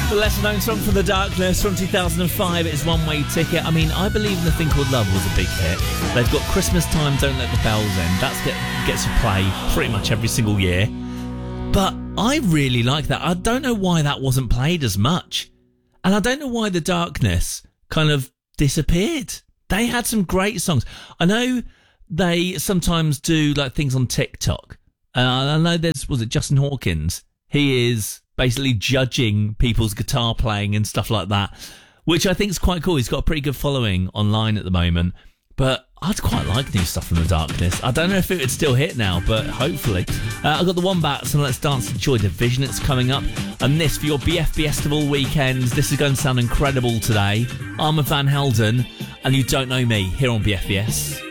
The lesser known song from The Darkness from 2005 is One Way Ticket. I mean, I Believe in a Thing Called Love was a big hit. They've got Christmas Time, Don't Let the Bells End. That gets a play pretty much every single year. But I really like that. I don't know why that wasn't played as much. And I don't know why The Darkness kind of disappeared. They had some great songs. I know they sometimes do like things on TikTok. I know was it Justin Hawkins? He is basically judging people's guitar playing and stuff like that, which I think is quite cool. He's got a pretty good following online at the moment. But I'd quite like new stuff from The Darkness. I don't know if it would still hit now, but hopefully. I've got the Wombats and Let's Dance to Joy Division. It's coming up. And this for your BFBS of all weekends. This is going to sound incredible today. Armand Van Helden, and You Don't Know Me, here on BFBS.